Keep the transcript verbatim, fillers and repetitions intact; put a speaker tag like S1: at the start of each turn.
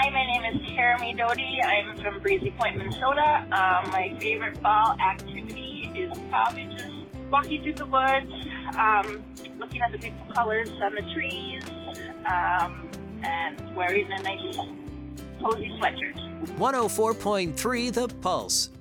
S1: Hi, my name is Jeremy Doty. I'm from Breezy Point, Minnesota. Um, my favorite fall activity is probably just walking through the woods, um, looking at the beautiful colors on the trees, um, and wearing a nice cozy sweatshirt.
S2: one oh four point three The Pulse.